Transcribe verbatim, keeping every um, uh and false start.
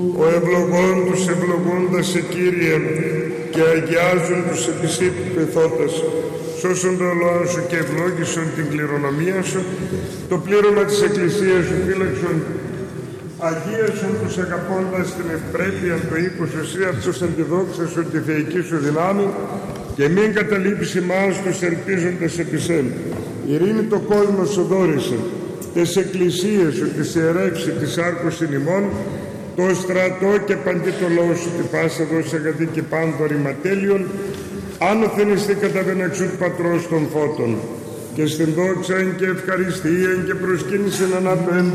Ο ευλογών τους ευλογώντας σε Κύριε και αγιάζουν τους επισύπηθότας. Σώσον το λόγο σου και ευλόγησον την κληρονομία σου, το πλήρωμα της Εκκλησίας σου φύλαξον, αγίασον τους αγαπώντας την ευπρέπεια του οίκου σου, εσύ αυτούς αντιδόξα σου τη θεϊκή σου δυνάμει, και μην καταλείψει εμάς τους ελπίζοντες επί σεν. Ειρήνη το κόσμο σου δόρισε, τις εκκλησίες σου, τις ιερεύσει, τις άρκωσιν ημών, το στρατό και παντή το λόγο σου, τη πάσα δόση αγαθή και πάντο ρηματέλειον, άνωθεν εστί κατά βεναξού του Πατρός των φώτων, και στην δόξα εν και ευχαριστία εν και προσκύνησεν ανά το